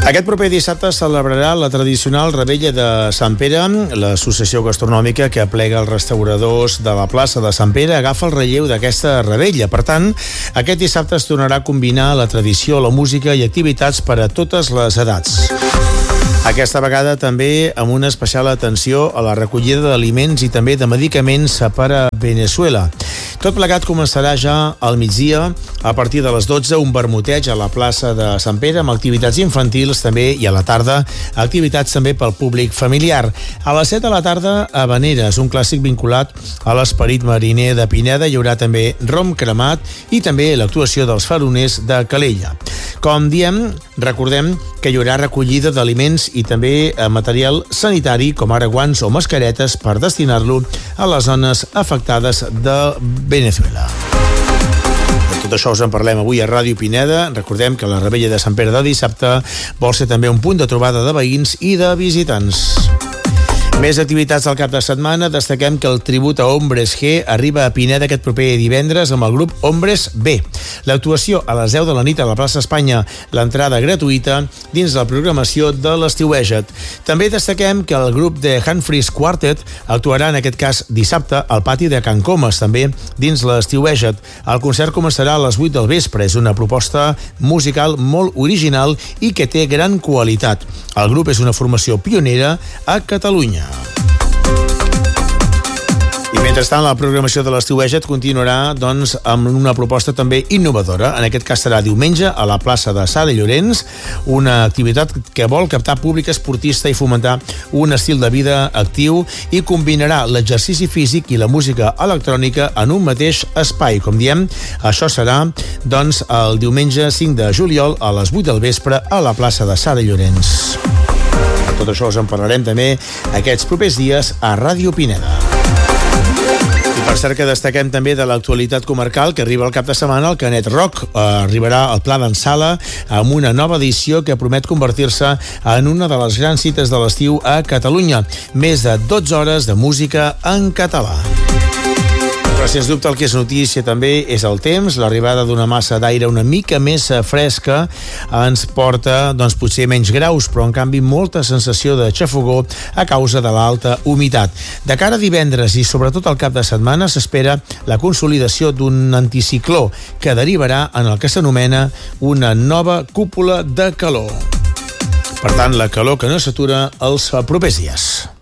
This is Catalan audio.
Aquest proper dissabte celebrarà la tradicional Revetlla de Sant Pere. L'associació gastronòmica que aplega els restauradors de la plaça de Sant Pere agafa el relleu d'aquesta revetlla. Per tant, aquest dissabte es tornarà a combinar la tradició, la música i activitats per a totes les edats. Aquesta vegada també amb una especial atenció a la recollida d'aliments i també de medicaments per a Veneçuela. Tot plegat començarà ja al migdia, a partir de les 12, un vermuteig a la plaça de Sant Pere amb activitats infantils també, i a la tarda activitats també pel públic familiar. A les 7 de la tarda, Havaneres, un clàssic vinculat a l'esperit mariner de Pineda. Hi haurà també rom cremat i també l'actuació dels faroners de Calella. Com diem, recordem que hi haurà recollida d'aliments i també material sanitari, com ara guants o mascaretes, per destinar-lo a les zones afectades de Veneçuela. De tot això us en parlem avui a Ràdio Pineda. Recordem que la Revetlla de Sant Pere de dissabte vol ser també un punt de trobada de veïns i de visitants. Més activitats del cap de setmana. Destaquem que el tribut a Hombres G arriba a Pineda aquest proper divendres amb el grup Hombres B. L'actuació a les 10 de la nit a la plaça Espanya, l'entrada gratuïta dins la programació de l'Estiueja't. També destaquem que el grup de Humphreys Quartet actuarà en aquest cas dissabte al pati de Can Comas, també dins l'Estiueja't. El concert començarà a les 8 del vespre. És una proposta musical molt original i que té gran qualitat. El grup és una formació pionera a Catalunya. I mentrestant, la programació de l'Estiueja't continuarà amb una proposta també innovadora. En aquest cas serà diumenge a la plaça de Sara Llorenç, una activitat que vol captar públic esportista i fomentar un estil de vida actiu i combinarà l'exercici físic i la música electrònica en un mateix espai. Com diem, això serà el diumenge 5 de juliol a les 8 del vespre a la plaça de Sara Llorenç. Tot això us en parlarem també aquests propers dies a Ràdio Pineda. I per cert que destaquem també de l'actualitat comarcal que arriba el cap de setmana el Canet Rock. Arribarà al Pla d'en Sala amb una nova edició que promet convertir-se en una de les grans cites de l'estiu a Catalunya. Més de 12 hores de música en català. Però, sens dubte, el que és notícia també és el temps. L'arribada d'una massa d'aire una mica més fresca ens porta, potser menys graus, però en canvi molta sensació de xafogó a causa de l'alta humitat. De cara a divendres i sobretot al cap de setmana s'espera la consolidació d'un anticicló que derivarà en el que s'anomena una nova cúpula de calor. Per tant, la calor que no s'atura els propers dies.